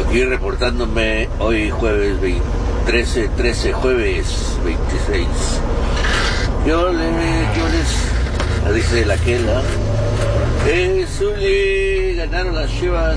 Aquí reportándome hoy jueves 13, jueves 26. Yo les dice la Quela. Zuli, ganaron las Chivas.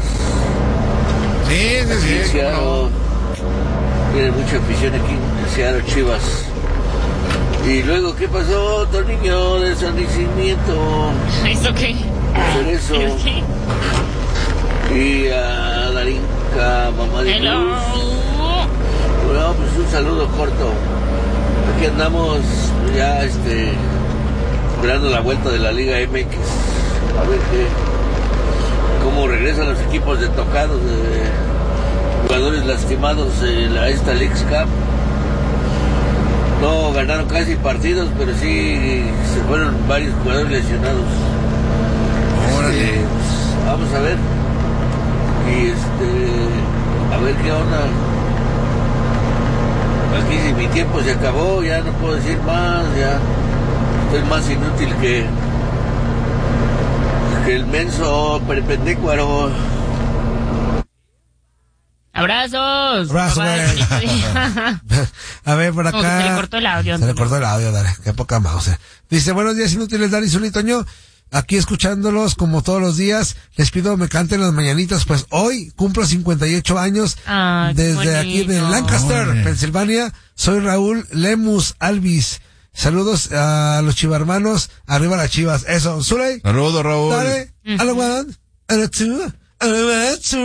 Sí. No. Tiene mucha afición aquí en Seattle, Chivas. Y luego, ¿qué pasó, Torniño, de San Nacimiento? ¿Eso qué? Por eso. ¿Qué? Y a Darinka, mamá de Hello. Cruz. Bueno, pues un saludo corto. Aquí andamos ya esperando la vuelta de la Liga MX. A ver cómo regresan los equipos de tocados, de jugadores lastimados a esta Leagues Cup. No ganaron casi partidos, pero sí se fueron varios jugadores lesionados. Pues, vamos a ver. Y a ver qué onda. Aquí mi tiempo se acabó, ya no puedo decir más, ya estoy más inútil que el menso perpendicuaro. ¡Abrazos! Abrazo, a ver, por acá. Como que se le cortó el audio. Se le cortó el audio, dale. Qué poca mouse. Dice, buenos días, inútiles, Dani, Zuli, Toño. Aquí escuchándolos como todos los días. Les pido me canten las mañanitas, pues hoy cumplo 58 años. Desde aquí de Lancaster, Pensilvania. Soy Raúl Lemus Alvis. Saludos a los chivarmanos. Arriba las Chivas. Eso, Zuli. Saludos, Raúl. Dale. A la one, a la two, a la two.